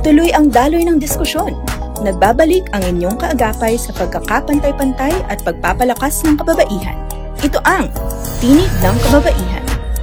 Tuloy ang daloy ng diskusyon. Nagbabalik ang inyong kaagapay sa pagkakapantay-pantay at pagpapalakas ng kababaihan. Ito ang Tinig ng Kababaihan.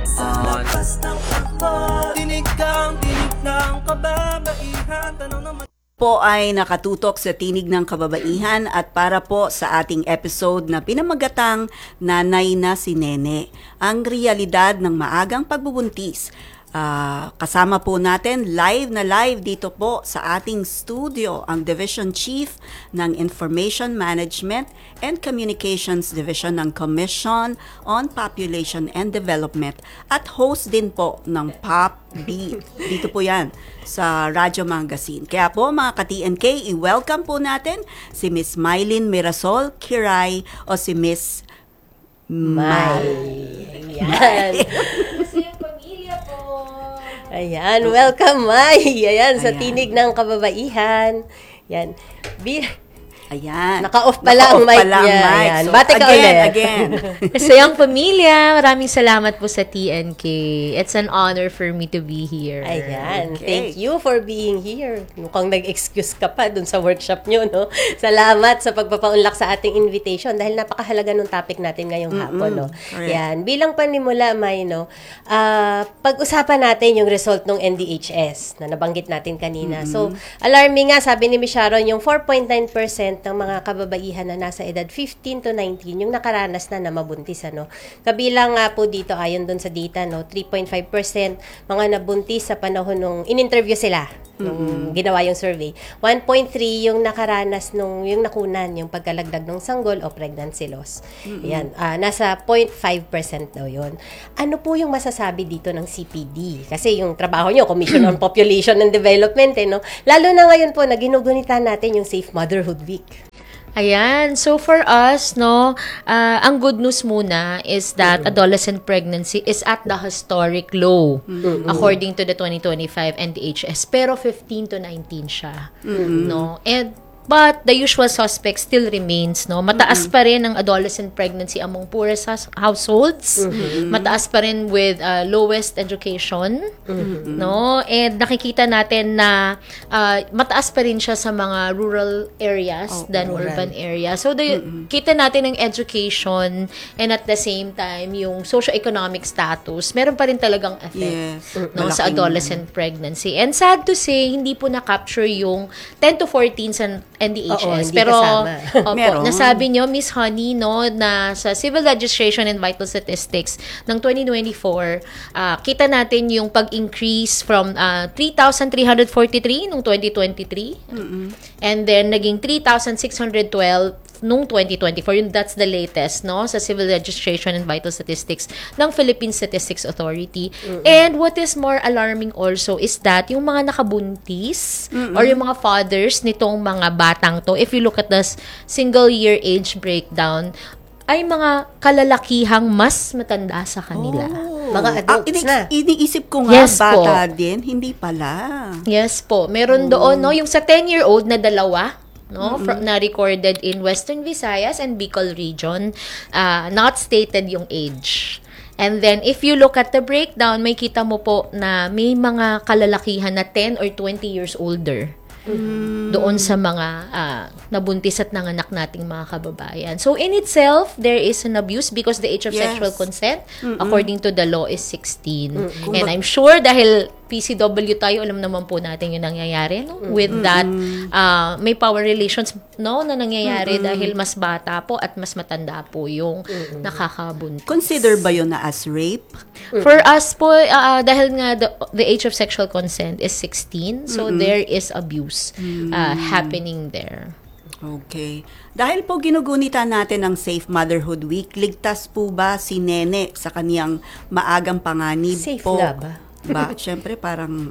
Po ay nakatutok sa Tinig ng Kababaihan at para po sa ating episode na pinamagatang Nanay na si Nene, ang realidad ng maagang pagbubuntis. Kasama po natin live dito po sa ating studio ang Division Chief ng Information Management and Communications Division ng Commission on Population and Development at host din po ng Pop Beat. Dito po yan sa Radyo Magazine. Kaya po mga ka-TNK, i-welcome po natin si Miss Mylene Mirasol Kiray o si Miss Ayan. Ayan, welcome, May. Ayan, sa Tinig ng Kababaihan. Ayan. Ayan. Naka-off pala ang mic niya. Ayan. So, bate ka again. Sayang pamilya, maraming salamat po sa TNK. It's an honor for me to be here. Ayan. Okay. Thank you for being here. Mukhang nag-excuse ka pa dun sa workshop nyo, no? Salamat sa pagpapaunlak sa ating invitation dahil napakahalaga nung topic natin ngayong hapon, no? Ayan. Bilang panimula, May, no? Pag-usapan natin yung result ng NDHS na nabanggit natin kanina. So, alarming nga, sabi ni Ms. Sharon, yung 4.9% ng mga kababaihan na nasa edad 15 to 19 yung nakaranas na mabuntis, ano. Kabilang nga po dito ayon doon sa data, no, 3.5% mga nabuntis sa panahon nung in-interview sila nung ginawa yung survey. 1.3 yung nakaranas nung yung nakunan yung pagkalagdag ng sanggol o pregnancy loss. Yan, nasa 0.5% daw yun. Ano po yung masasabi dito ng CPD? Kasi yung trabaho nyo, Commission on Population and Development, no? Lalo na ngayon po na ginugunita natin yung Safe Motherhood Week. Ayan. So for us, no, ang good news muna is that adolescent pregnancy is at the historic low according to the 2025 NDHS. Pero 15 to 19 siya. No? But the usual suspect still remains, no? Mataas pa rin ang adolescent pregnancy among poorest households. Mataas pa rin with lowest education, no? And nakikita natin na mataas pa rin siya sa mga rural areas than urban areas. So kita natin ang education and at the same time yung socio-economic status, meron pa rin talagang effect no, sa adolescent pregnancy. And sad to say, hindi po na-capture yung 10 to 14 sa NDHS. Pero, nasabi nyo, Miss Honey, no, na sa Civil Registration and Vital Statistics ng 2024, kita natin yung pag-increase from 3,343 noong 2023, and then naging 3,612 noong 2024. That's the latest, no, sa Civil Registration and Vital Statistics ng Philippine Statistics Authority. And what is more alarming also is that yung mga nakabuntis or yung mga fathers nitong mga batang to, if you look at the single year age breakdown, ay mga kalalakihang mas matanda sa kanila. Mga adults na. Iniisip ko nga, bata din, hindi pala. Yes po. Meron doon, no, yung sa 10-year-old na dalawa, no, na recorded in Western Visayas and Bicol region, not stated yung age. And then if you look at the breakdown, may kita mo po na may mga kalalakihan na 10 or 20 years older doon sa mga nabuntis at nanganak nating mga kababayan. So in itself, there is an abuse because the age of sexual consent according to the law is 16. And I'm sure dahil PCW tayo, alam naman po natin yung nangyayari, no? With that, may power relations, no, na nangyayari dahil mas bata po at mas matanda po yung nakakabuntis. Consider ba yun na as rape? For us po, dahil nga the age of sexual consent is 16, so there is abuse happening there. Okay. Dahil po ginugunita natin ang Safe Motherhood Week, ligtas po ba si Nene sa kaniyang maagang panganib Safe po? na ba? Siyempre parang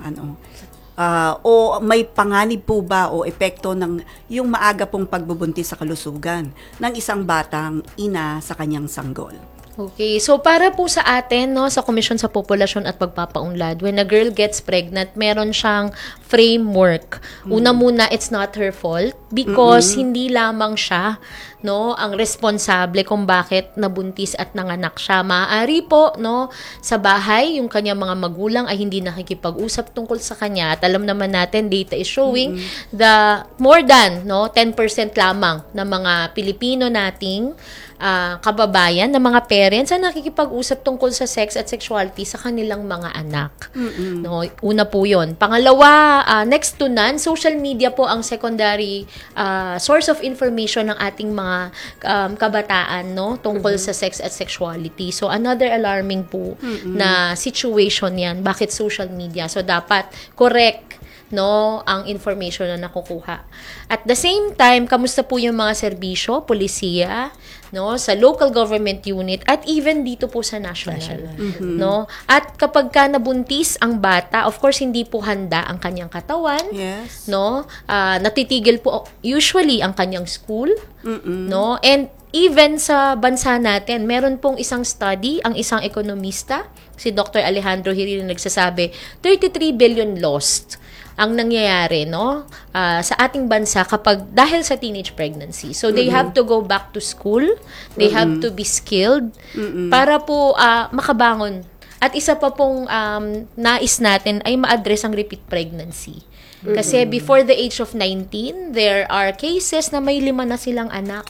o may panganib po ba o epekto ng yung maaga pong pagbubuntis sa kalusugan ng isang batang ina sa kanyang sanggol? Okay, so para po sa atin, no, sa Komisyon sa Populasyon at Pagpapaunlad, when a girl gets pregnant, meron siyang framework. Una muna, it's not her fault because hindi lamang siya, no, ang responsable kung bakit nabuntis at nanganak siya. Maaari po, no, sa bahay, yung kanyang mga magulang ay hindi nakikipag-usap tungkol sa kanya. At alam naman natin, data is showing the more than, no, 10% lamang ng mga Pilipino nating kababayan, ng mga parents na nakikipag-usap tungkol sa sex at sexuality sa kanilang mga anak. No, una po 'yon. Pangalawa, next to none, social media po ang secondary source of information ng ating mga kabataan, no, tungkol sa sex at sexuality. So another alarming po na situation 'yan. Bakit social media? So dapat correct, no, ang information na nakukuha. At the same time, kamusta po yung mga serbisyo, polisiya, no, sa local government unit at even dito po sa national. No? At kapag ka nabuntis ang bata, of course hindi po handa ang kanyang katawan. Yes. No? Natitigil po usually ang kanyang school, no? And even sa bansa natin, meron pong isang study, ang isang ekonomista, si Dr. Alejandro Hiril, nagsasabi, 33 billion lost ang nangyayari, no, sa ating bansa kapag dahil sa teenage pregnancy. So they have to go back to school, they have to be skilled para po makabangon. At isa pa pong nais natin ay ma-address ang repeat pregnancy. Kasi before the age of 19, there are cases na may 5 na silang anak.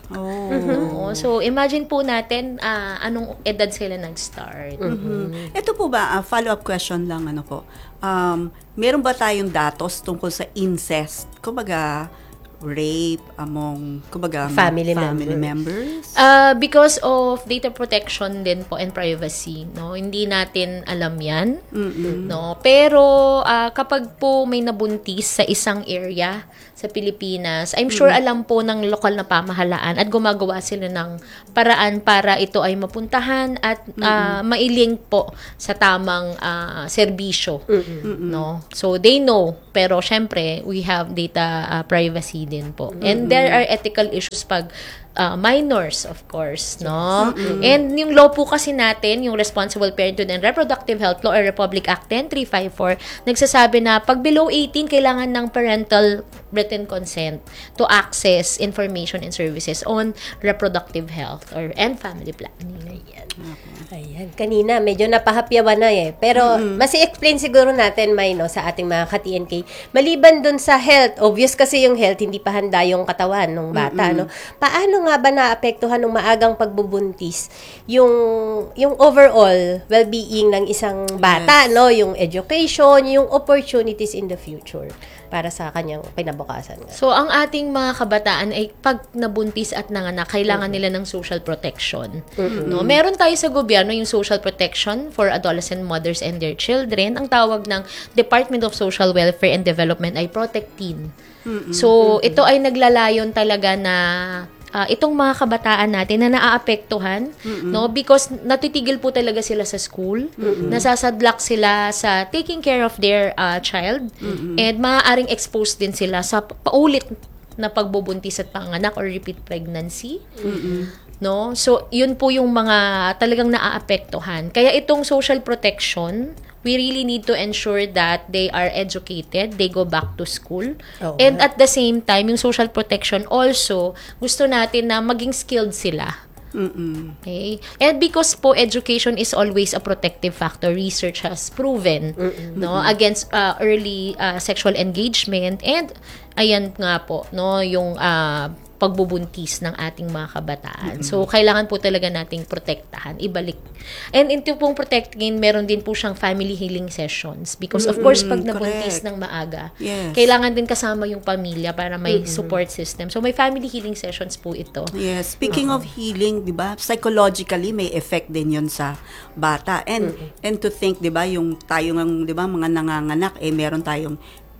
So imagine po natin anong edad sila nag-start. Ito po ba, follow-up question lang, ano po, meron ba tayong datos tungkol sa incest? Kumbaga, rape among, kumbaga, Family members? Because of data protection din po and privacy, no, hindi natin alam yan, no, pero kapag po may nabuntis sa isang area sa Pilipinas, I'm sure alam po ng lokal na pamahalaan at gumagawa sila ng paraan para ito ay mapuntahan at mailink po sa tamang serbisyo, no, so they know, pero syempre we have data privacy din po. And there are ethical issues pag minors, of course, no? And yung law po kasi natin, yung Responsible Parenthood and Reproductive Health Law or Republic Act 10354, nagsasabi na pag below 18, kailangan ng parental written consent to access information and services on reproductive health and family planning. Ayan, kanina medyo napahapyawan na Pero mas i-explain siguro natin, May, no, sa ating mga ka-TNK. Maliban dun sa health, obvious kasi yung health, hindi pa handa yung katawan ng bata, no? Paano nga ba naapektuhan ng maagang pagbubuntis yung overall well-being ng isang bata, no? Yung education, yung opportunities in the future para sa kanyang kinabukasan. So, ang ating mga kabataan ay pag nabuntis at nanganak, kailangan nila ng social protection. No? Meron tayo sa gobyerno yung social protection for adolescent mothers and their children. Ang tawag ng Department of Social Welfare and Development ay Protect Teen. So, ito ay naglalayon talaga na itong mga kabataan natin na naaapektuhan, no, because natitigil po talaga sila sa school, nasasadlak sila sa taking care of their child, and maaaring exposed din sila sa paulit na pagbubuntis at panganak or repeat pregnancy. No? So, yun po yung mga talagang naaapektuhan. Kaya itong social protection, we really need to ensure that they are educated, they go back to school. And at the same time, yung social protection also, gusto natin na maging skilled sila. Okay? And because po education is always a protective factor, research has proven, no, against early sexual engagement, and ayan nga po, no, yung pagbubuntis ng ating mga kabataan. So, kailangan po talaga nating protektahan, ibalik. And into pong protecting, meron din po siyang family healing sessions. Because, of course, pag nabuntis ng maaga, kailangan din kasama yung pamilya para may support system. So, may family healing sessions po ito. Yes. Speaking of healing, di ba, psychologically, may effect din yun sa bata. And to think, di ba, yung tayo ng, di ba, mga nanganganak, meron tayong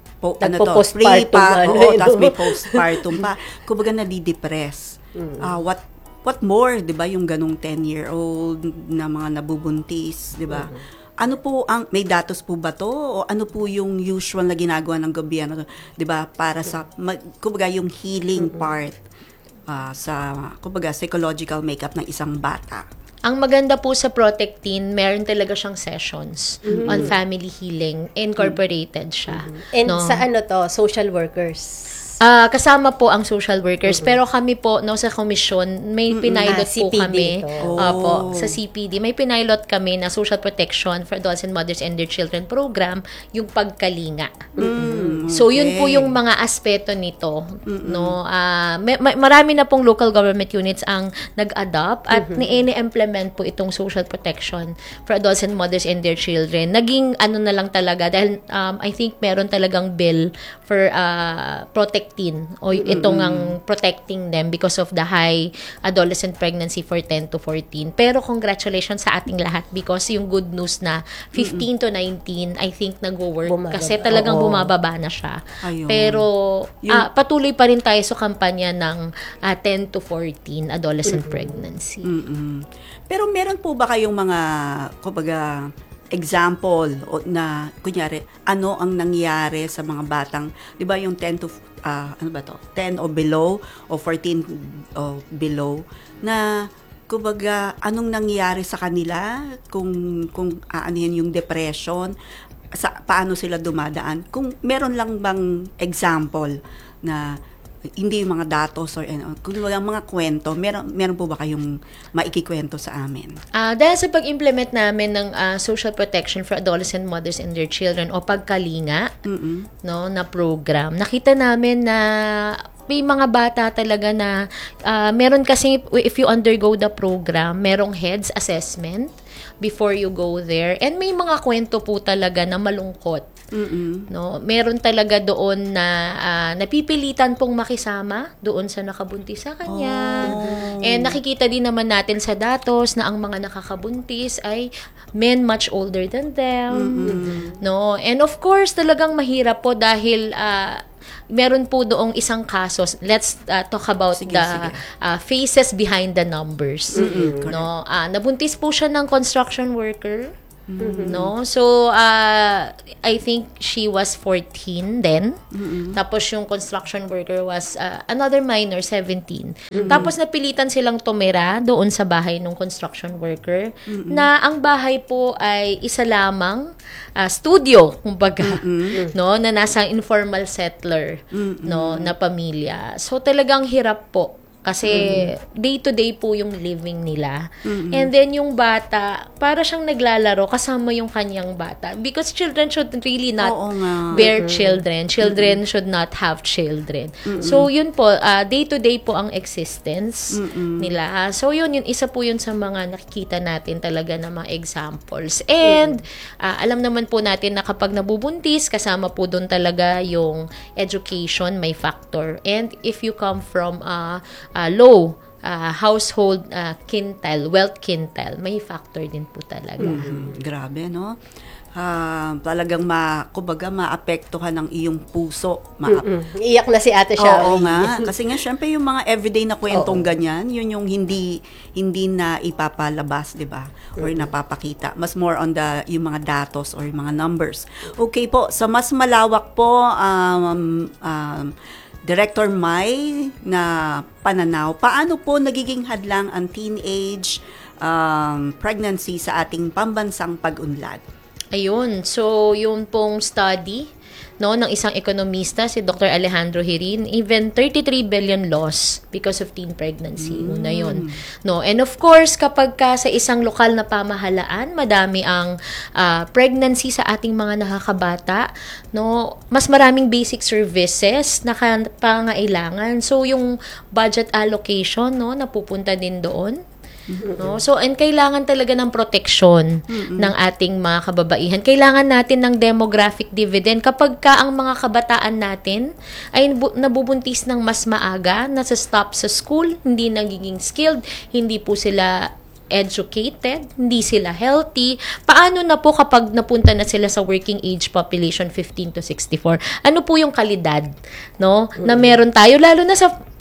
postpartum, tapos may postpartum pa. Kumbaga nadidepress. What more, 'di ba, yung ganung 10-year-old na mga nabubuntis, 'di ba? Ano po ang may datos po ba to o ano po yung usual na ginagawa ng gobyerno, 'di ba, para sa kumbaga yung healing part sa kumbaga psychological makeup ng isang bata? Ang maganda po sa Protect Teen, meron talaga siyang sessions on family healing. Incorporated siya. And no? sa ano to, social workers. Kasama po ang social workers, pero kami po sa komisyon, may pinilot po CPD kami. to. Opo, sa CPD, may pinilot kami na Social Protection for Adults and Mothers and Their Children program, yung pagkalinga. So yun po yung mga aspeto nito, no. Marami na pong local government units ang nag-adopt at ni-implement po itong social protection for adults and mothers and their children. Naging ano na lang talaga dahil I think meron talagang bill for protecting o itong ang protecting them because of the high adolescent pregnancy for 10 to 14. Pero congratulations sa ating lahat because yung good news na 15 to 19 I think nagwo-work Bumababa. kasi talagang bumababa na siya. Ayun. Pero patuloy pa rin tayo sa kampanya ng 10 to 14 adolescent pregnancy. Pero meron po ba kayong mga, kumbaga, example na, kunyari, ano ang nangyari sa mga batang, di ba yung 10 to, 10 o below, o 14 o below, na, kumbaga, anong nangyari sa kanila, kung ano yan yung depression, paano sila dumadaan, kung meron lang bang example na, hindi yung mga datos or kung mga kwento, meron po ba kayong maikikwento sa amin? Dahil sa pag-implement namin ng social protection for adolescent mothers and their children o pagkalinga no na program, nakita namin na may mga bata talaga na meron kasi if you undergo the program, merong heads assessment before you go there and may mga kwento po talaga na malungkot. No, meron talaga doon na napipilitan pong makisama doon sa nakabuntis sa kanya. And nakikita din naman natin sa datos na ang mga nakakabuntis ay men much older than them. No, and of course talagang mahirap po dahil meron po doong isang kaso. Let's talk about sige. Faces behind the numbers. No, nabuntis po siya ng construction worker. No, so I think she was 14 then. Tapos yung construction worker was another minor, 17. Tapos napilitan silang tumira doon sa bahay ng construction worker na ang bahay po ay isa lamang studio, kumbaga, no, na nasa informal settler, no, na pamilya. So talagang hirap po. Kasi day-to-day po yung living nila. And then yung bata, para siyang naglalaro kasama yung kanyang bata. Because children should really not bear children. Children should not have children. So yun po, day-to-day po ang existence nila. So yun isa po yun sa mga nakikita natin talaga na mga examples. And alam naman po natin na kapag nabubuntis, kasama po doon talaga yung education, may factor. And if you come from low household quintile, wealth quintile, may factor din po talaga. Grabe, no? Talagang kumbaga maapektuhan ng iyong puso. Iyak na si Ate Shawi. Oo nga. Kasi nga, syempre yung mga everyday na kwentong ganyan, yun yung hindi na ipapalabas, di ba? Or napapakita. Mas more on yung mga datos or yung mga numbers. Okay po, sa mas malawak po, Director Mai na pananaw, paano po nagiging hadlang ang teenage pregnancy sa ating pambansang pag-unlad? Ayun, so yung pong study ng isang ekonomista, si Dr. Alejandro Hirin, even 33 billion loss because of teen pregnancy. Una yun. No? And of course, kapag sa isang lokal na pamahalaan, madami ang pregnancy sa ating mga nakakabata, no? Mas maraming basic services na pangailangan. So, yung budget allocation, no, napupunta din doon. No? So, and kailangan talaga ng proteksyon ng ating mga kababaihan. Kailangan natin ng demographic dividend kapag ang mga kabataan natin ay nabubuntis ng mas maaga, nasa stop sa school, hindi nagiging skilled, hindi po sila educated, hindi sila healthy. Paano na po kapag napunta na sila sa working age population 15 to 64? Ano po yung kalidad, no? Na meron tayo lalo na sa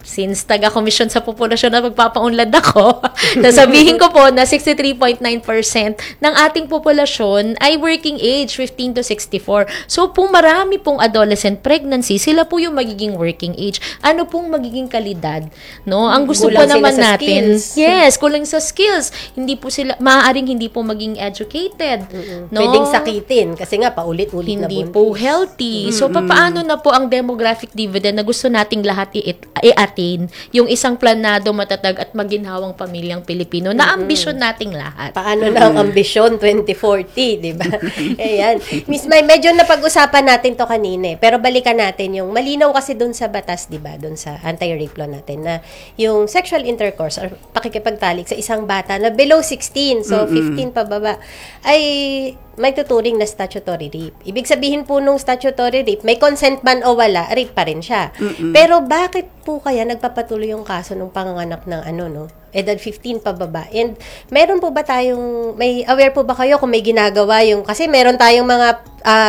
since taga-komisyon sa populasyon na magpapaunlad ako, nasabihin ko po na 63.9% ng ating populasyon ay working age, 15 to 64. So, kung marami pong adolescent pregnancy, sila po yung magiging working age. Ano pong magiging kalidad? No? Ang gusto po Kulang sila naman sa natin, skills. yes, kulang sa skills. Hindi po sila, maaaring hindi po maging educated. No? Pwedeng sakitin kasi nga paulit-ulit na Hindi buntis. po healthy. So, paano na po ang demographic dividend na gusto nating lahat i-attain? Yung isang planado, matatag at maginhawang pamilyang Pilipino na ambisyon nating lahat. Paano na ang ambisyon 2040, di ba? Ayan. Miss May, medyo napag-usapan natin to kanina. Pero balikan natin yung malinaw kasi dun sa batas, di ba? Dun sa anti-rape law natin na yung sexual intercourse or pakikipagtalik sa isang bata na below 16, so 15 pababa, ay may tuturing na statutory rape. Ibig sabihin po nung statutory rape, may consent man o wala, rape pa rin siya. Pero bakit po kaya nagpapatuloy yung kaso ng panganganak ng edad 15 pababa? And meron po ba tayong, may aware po ba kayo kung may ginagawa yung, kasi meron tayong mga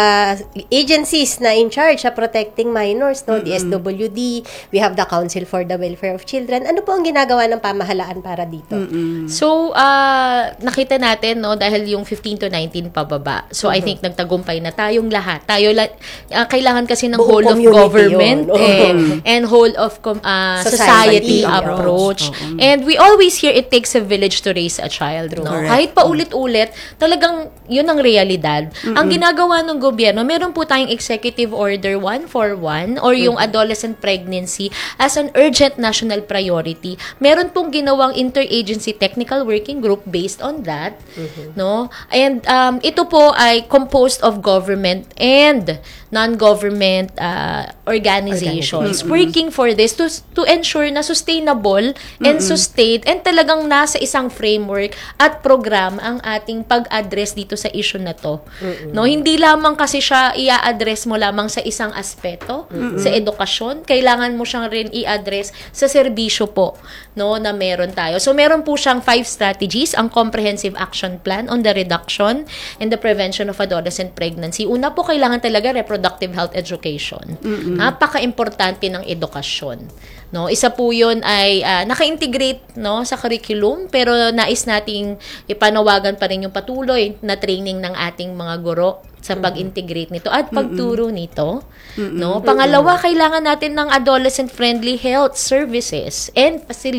agencies na in charge sa protecting minors, no? The SWD, we have the Council for the Welfare of Children. Ano po ang ginagawa ng pamahalaan para dito? So, nakita natin, no, dahil yung 15 to 19 pababa. So, I think nagtagumpay na tayong lahat. Kailangan kasi ng Buong whole of community government yun. and whole of society Society approach. And we always hear it takes a village to raise a child. No? Correct. Kahit paulit-ulit, talagang yun ang realidad. Ang ginagawa ng gobyerno, meron po tayong Executive Order 141 or yung adolescent pregnancy as an urgent national priority. Meron pong ginawang interagency technical working group based on that. No? And ito po ay composed of government and non-government organizations working for this to ensure na sustainable and sustained and talagang nasa isang framework at program ang ating pag-address dito sa issue na to. No, hindi lamang kasi siya i-address mo lamang sa isang aspeto, sa edukasyon, kailangan mo siyang rin i-address sa serbisyo po, no, na meron tayo. So meron po siyang 5 strategies, ang Comprehensive Action Plan on the Reduction and the Prevention of Adolescent Pregnancy. Una po, kailangan talaga reproductive health education. Napaka-importante ng edukasyon. No, isa po 'yun ay naka-integrate, no, sa curriculum, pero nais nating ipanawagan pa rin yung patuloy na training ng ating mga guro sa pag-integrate nito at pagturo nito. No, pangalawa, kailangan natin ng adolescent friendly health services and facilities